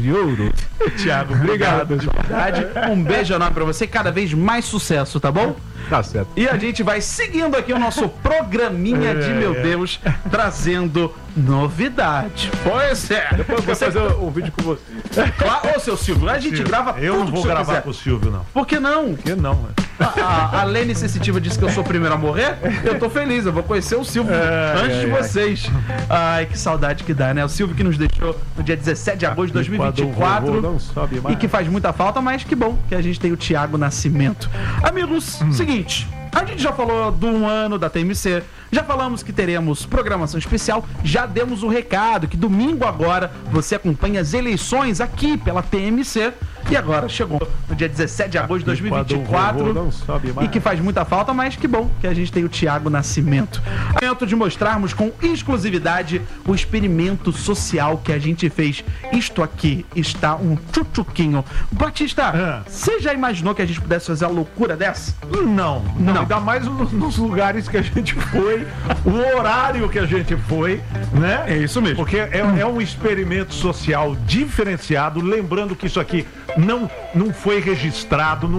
de ouro. Thiago, obrigado. De verdade. Um beijo enorme pra você, cada vez mais sucesso, tá bom? Tá certo. E a gente vai seguindo aqui o nosso programinha de meu Deus, trazendo novidade. Pois é. Depois eu vou fazer um vídeo com você. Claro, ô seu Silvio, a gente grava tudo. Eu não vou gravar com o Silvio, não. Por que não? Por que não, mano? A Lene Sensitiva disse que eu sou o primeiro a morrer. Eu tô feliz, eu vou conhecer o Silvio antes de vocês. Ai, que saudade que dá, né? O Silvio que nos deixou no dia 17 de agosto de 2024 não sobe mais. e que faz muita falta, mas que bom que a gente tem o Thiago Nascimento. Amigos, seguinte, a gente já falou do ano da TMC, já falamos que teremos programação especial, já demos o recado que domingo agora você acompanha as eleições aqui pela TMC. E agora chegou no dia 17 de agosto de 2024 não sobe mais. e que faz muita falta, mas que bom que a gente tem o Thiago Nascimento. É momento de mostrarmos com exclusividade o experimento social que a gente fez. Isto aqui está um tchutchuquinho. Batista, você já imaginou que a gente pudesse fazer a loucura dessa? Não. Ainda mais nos lugares que a gente foi, o horário que a gente foi, né? É isso mesmo. Porque é um experimento social diferenciado, lembrando que isso aqui não foi registrado,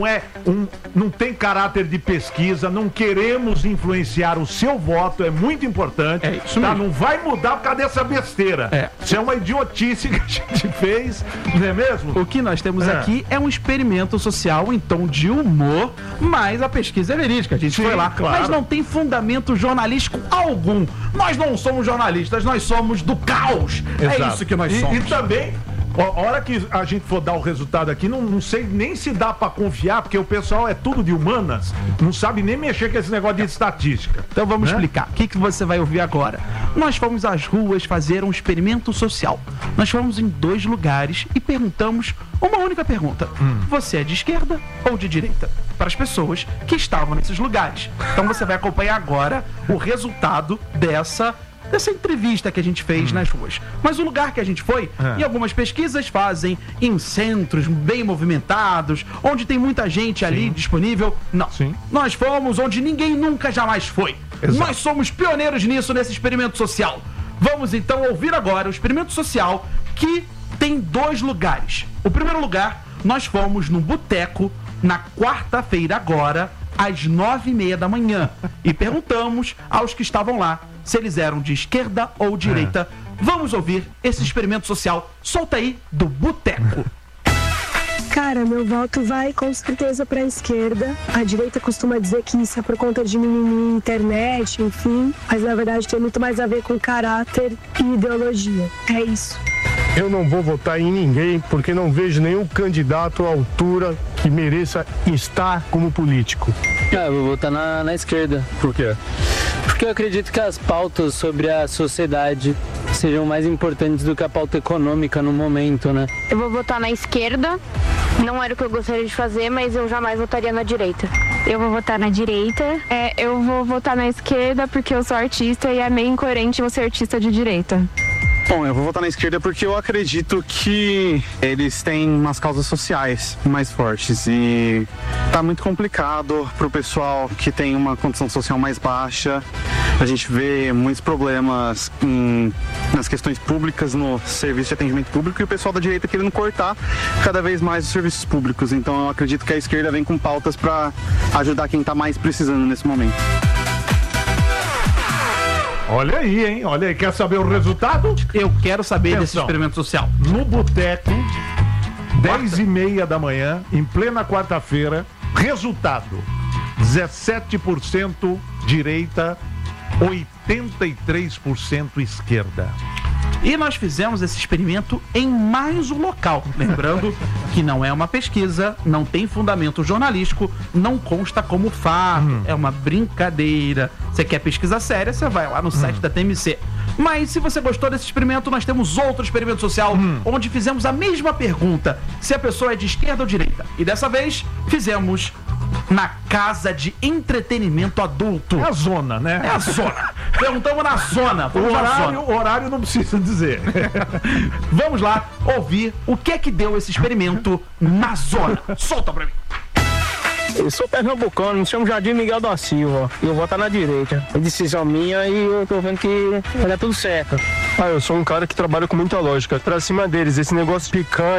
não tem caráter de pesquisa, não queremos influenciar o seu voto, é muito importante. É isso mesmo. Não vai mudar por causa dessa besteira. Isso é uma idiotice que a gente fez, não é mesmo? O que nós temos aqui é um experimento social em tom de humor, mas a pesquisa é verídica, a gente foi lá, claro. Mas não tem fundamento jornalístico algum. Nós não somos jornalistas, nós somos do caos. Exato. É isso que nós somos. E também, a hora que a gente for dar o resultado aqui, não sei nem se dá pra confiar, porque o pessoal é tudo de humanas, não sabe nem mexer com esse negócio de estatística. Então vamos explicar. O que você vai ouvir agora? Nós fomos às ruas fazer um experimento social. Nós fomos em 2 lugares e perguntamos uma única pergunta. Você é de esquerda ou de direita? Para as pessoas que estavam nesses lugares. Então você vai acompanhar agora o resultado dessa entrevista que a gente fez nas ruas. Mas o lugar que a gente foi, e algumas pesquisas fazem em centros bem movimentados, onde tem muita gente ali disponível. Não. Nós fomos onde ninguém nunca jamais foi. Exato. Nós somos pioneiros nisso, nesse experimento social. Vamos então ouvir agora o experimento social que tem 2 lugares. O primeiro lugar, nós fomos num boteco na quarta-feira agora, às 9h30 da manhã. E perguntamos aos que estavam lá se eles eram de esquerda ou direita. Vamos ouvir esse experimento social. Solta aí do boteco. Cara, meu voto vai com certeza pra esquerda. A direita costuma dizer que isso é por conta de mimimi, internet, enfim. Mas na verdade tem muito mais a ver com caráter e ideologia. É isso. Eu não vou votar em ninguém porque não vejo nenhum candidato à altura que mereça estar como político. Eu vou votar na esquerda. Por quê? Porque eu acredito que as pautas sobre a sociedade sejam mais importantes do que a pauta econômica no momento, né? Eu vou votar na esquerda. Não era o que eu gostaria de fazer, mas eu jamais votaria na direita. Eu vou votar na direita. Eu vou votar na esquerda porque eu sou artista e é meio incoerente eu ser artista de direita. Bom, eu vou votar na esquerda porque eu acredito que eles têm umas causas sociais mais fortes e tá muito complicado pro pessoal que tem uma condição social mais baixa. A gente vê muitos problemas nas questões públicas, no serviço de atendimento público, e o pessoal da direita querendo cortar cada vez mais os serviços públicos. Então eu acredito que a esquerda vem com pautas para ajudar quem tá mais precisando nesse momento. Olha aí, hein? Olha aí, quer saber o resultado? Eu quero saber desse experimento social. No boteco, 10h30 da manhã, em plena quarta-feira, resultado: 17% direita, 83% esquerda. E nós fizemos esse experimento em mais um local. Lembrando que não é uma pesquisa, não tem fundamento jornalístico, não consta como fato. É uma brincadeira. Você quer pesquisa séria, você vai lá no site da TMC. Mas se você gostou desse experimento, nós temos outro experimento social onde fizemos a mesma pergunta: se a pessoa é de esquerda ou direita. E dessa vez fizemos na casa de entretenimento adulto. É a zona, né? É a zona. Perguntamos na zona. O horário não precisa dizer. Vamos lá ouvir o que é que deu esse experimento na zona. Solta pra mim. Eu sou pernambucano, me chamo Jardim Miguel da Silva. E eu vou estar na direita. É decisão minha e eu tô vendo que vai dar tudo certo. Eu sou um cara que trabalha com muita lógica. Pra cima deles, esse negócio picanha.